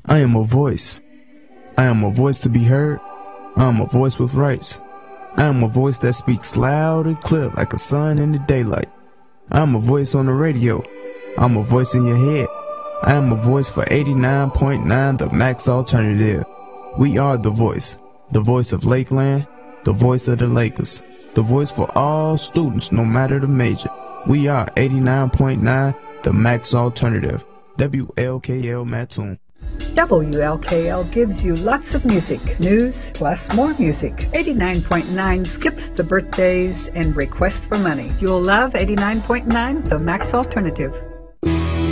I am a voice. I am a voice to be heard. I am a voice with rights. I am a voice that speaks loud and clear like a sun in the daylight. I am a voice on the radio. I am a voice in your head. I am a voice for 89.9 The Max Alternative. We are the voice of Lakeland, the voice of the Lakers, the voice for all students no matter the major. We are 89.9 The Max Alternative. WLKL Mattoon. WLKL gives you lots of music, news, plus more music. 89.9 skips the birthdays and requests for money. You'll love 89.9 The Max Alternative.